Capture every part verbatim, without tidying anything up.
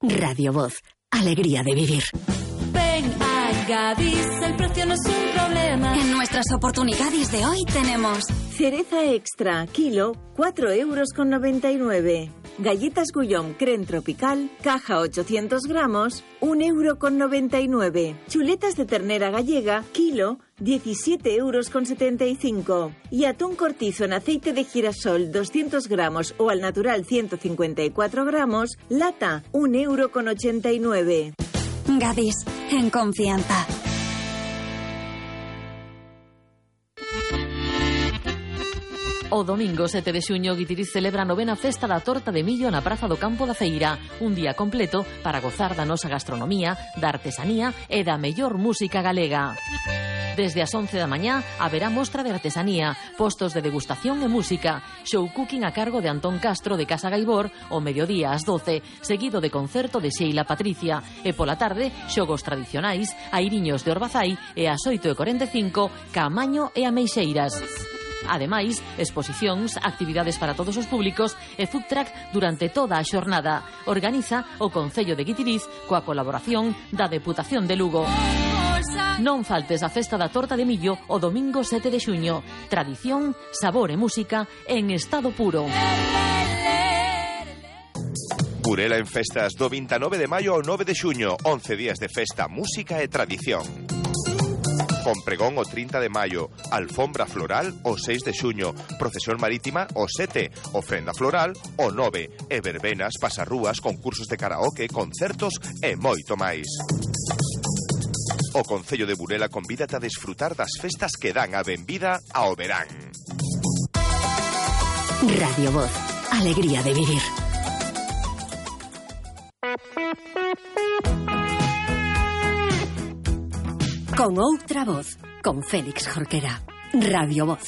Radio Voz, alegría de vivir. Ven a Gadis, el precio no es un problema. En nuestras oportunidades de hoy tenemos cereza extra, kilo, cuatro euros con noventa y nueve. Galletas Guillaume Crème Tropical, caja ochocientos gramos, un euro con noventa y nueve. Chuletas de ternera gallega, kilo, diecisiete euros con setenta y cinco. Y atún cortizo en aceite de girasol, doscientos gramos o al natural ciento cincuenta y cuatro gramos, lata, un euro con ochenta y nueve. Gadis, en confianza. O domingo sete de xuño Guitiriz celebra a novena festa da torta de millo na Praza do Campo da Feira, un día completo para gozar da nosa gastronomía, da artesanía e da mellor música galega. Desde as once da mañá haberá mostra de artesanía, postos de degustación e música, show cooking a cargo de Antón Castro de Casa Gaibor ao mediodía ás doce, seguido de concerto de Sheila Patricia, e pola tarde xogos tradicionais, airiños de Orbazai e ás oito e corenta e cinco Caamaño e Ameixeiras. Ademais, exposicións, actividades para todos os públicos e food truck durante toda a xornada. Organiza o Concello de Guitiriz coa colaboración da Deputación de Lugo. Non faltes a festa da torta de millo o domingo sete de xuño. Tradición, sabor e música en estado puro. Burela en festas do vinte e nove de maio ao nove de xuño. once días de festa, música e tradición. Con pregón o trinta de maio, alfombra floral o seis de xuño, procesión marítima o sete, ofrenda floral o nove, e verbenas, pasarrúas, concursos de karaoke, concertos e moito máis. O Concello de Burela convídate a desfrutar das festas que dan a benvida ao verán. Radio Voz, alegría de vivir. Con outra voz, con Félix Jorquera. Radio Voz.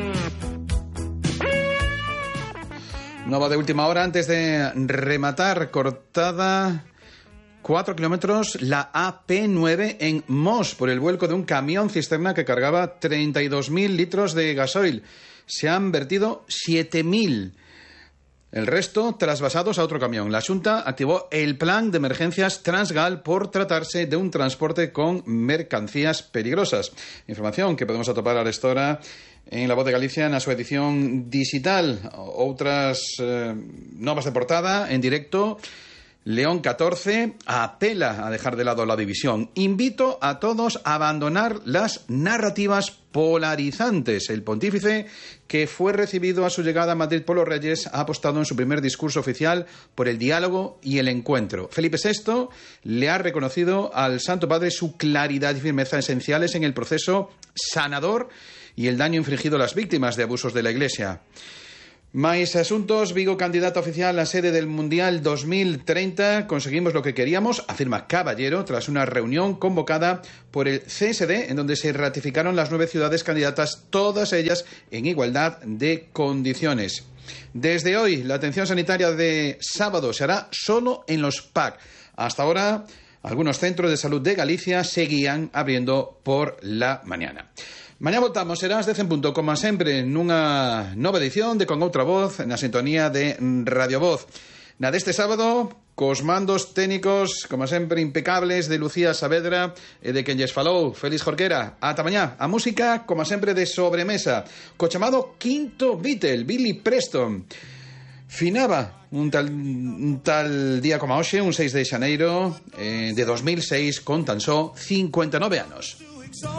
Nova de última hora antes de rematar. Cortada cuatro kilómetros la A P nueve en Mos por el vuelco de un camión cisterna que cargaba treinta y dos mil litros de gasoil. Se han vertido siete mil. El resto trasvasados a otro camión. La Xunta activó el plan de emergencias Transgal por tratarse de un transporte con mercancías peligrosas. Información que podemos atopar a esta hora en La Voz de Galicia na súa edición digital. Outras eh, novas de portada en directo. León catorce apela a dejar de lado la división. Invito a todos a abandonar las narrativas polarizantes. El pontífice, que fue recibido a su llegada a Madrid por los Reyes, ha apostado en su primer discurso oficial por el diálogo y el encuentro. Felipe sexto le ha reconocido al Santo Padre su claridad y firmeza esenciales en el proceso sanador y el daño infligido a las víctimas de abusos de la Iglesia. Más asuntos. Vigo candidata oficial a sede del Mundial dos mil treinta. Conseguimos lo que queríamos, afirma Caballero, tras una reunión convocada por el C S D, en donde se ratificaron las nueve ciudades candidatas, todas ellas en igualdad de condiciones. Desde hoy, la atención sanitaria de sábado se hará solo en los P A C. Hasta ahora, algunos centros de salud de Galicia seguían abriendo por la mañana. Mañá voltamos, serás dez en punto, como sempre, nunha nova edición de Con Outra Voz, na sintonía de Radio Voz. Na deste sábado, cos mandos técnicos, como sempre, impecables, de Lucía Saavedra e de quen lles falou, Félix Jorquera. Ata mañá. A música, como sempre, de sobremesa, co chamado Quinto Beatle, Billy Preston. Finaba un tal, un tal día como hoxe, un seis de xaneiro eh, de dos mil seis, con tan só cincuenta e nove anos.